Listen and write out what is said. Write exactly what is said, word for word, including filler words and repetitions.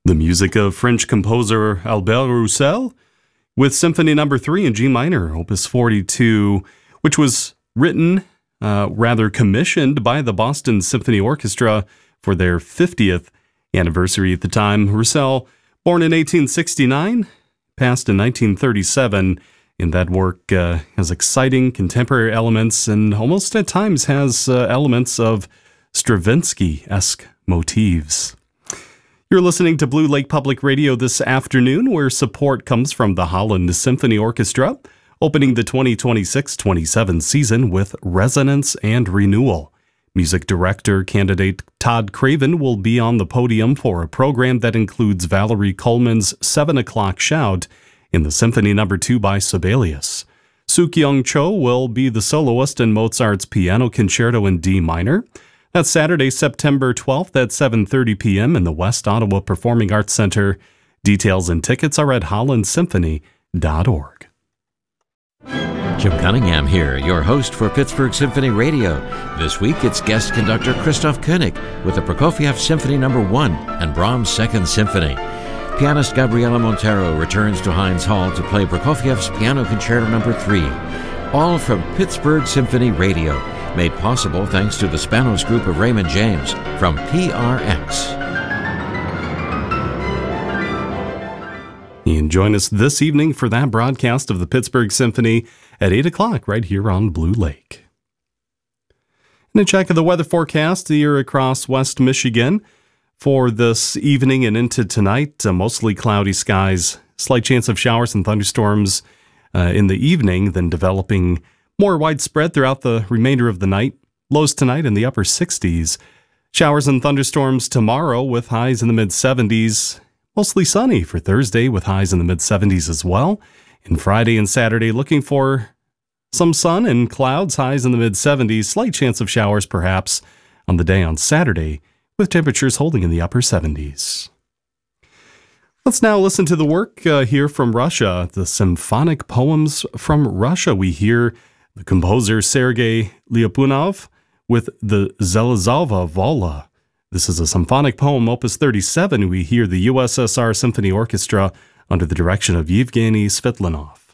The music of French composer Albert Roussel with Symphony Number three in G minor, Opus forty-two, which was written, uh, rather commissioned by the Boston Symphony Orchestra for their fiftieth anniversary at the time. Roussel, born in eighteen sixty-nine, passed in nineteen thirty-seven, and that work uh, has exciting contemporary elements and almost at times has uh, elements of Stravinsky-esque motifs. You're listening to Blue Lake Public Radio this afternoon, where support comes from the Holland Symphony Orchestra, opening the twenty twenty-six twenty-seven season with Resonance and Renewal. Music director candidate Todd Craven will be on the podium for a program that includes Valerie Coleman's seven o'clock Shout in the Symphony Number two by Sibelius. Suk-Young Cho will be the soloist in Mozart's Piano Concerto in D minor. That's Saturday, September twelfth at seven thirty p.m. in the West Ottawa Performing Arts Center. Details and tickets are at holland symphony dot org. Jim Cunningham here, your host for Pittsburgh Symphony Radio. This week it's guest conductor Christoph Koenig with the Prokofiev Symphony Number one and Brahms' Second Symphony. Pianist Gabriela Montero returns to Heinz Hall to play Prokofiev's Piano Concerto Number three. All from Pittsburgh Symphony Radio. Made possible thanks to the Spanos Group of Raymond James from P R X. And join us this evening for that broadcast of the Pittsburgh Symphony at eight o'clock right here on Blue Lake. And a check of the weather forecast here across West Michigan for this evening and into tonight. Uh, mostly cloudy skies, slight chance of showers and thunderstorms uh, in the evening, then developing more widespread throughout the remainder of the night. Lows tonight in the upper sixties. Showers and thunderstorms tomorrow with highs in the mid seventies. Mostly sunny for Thursday with highs in the mid seventies as well. And Friday and Saturday looking for some sun and clouds, highs in the mid seventies. Slight chance of showers perhaps on the day on Saturday with temperatures holding in the upper seventies. Let's now listen to the work uh, here from Russia. The symphonic poems from Russia. We hear the composer Sergei Lyapunov with the Zelezova Vola. This is a symphonic poem, Opus thirty-seven. We hear the U S S R Symphony Orchestra under the direction of Yevgeny Svetlanov.